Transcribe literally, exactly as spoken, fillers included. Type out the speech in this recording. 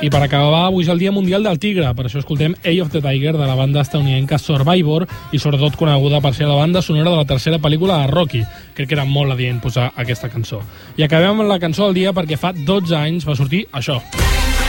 I per acabar, avui és el Dia Mundial del Tigre, per això escoltem Eye of the Tiger de la banda estadounidenca Survivor i sobretot coneguda per ser la banda sonora de la tercera pel·lícula de Rocky. Crec que era molt adient posar aquesta cançó. I acabem amb la cançó del dia perquè fa dotze anys va sortir això.